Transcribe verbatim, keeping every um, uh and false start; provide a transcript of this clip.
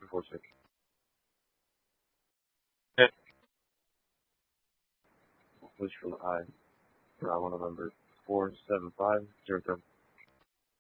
four six. Which from I, Bravo November four seven five zero seven.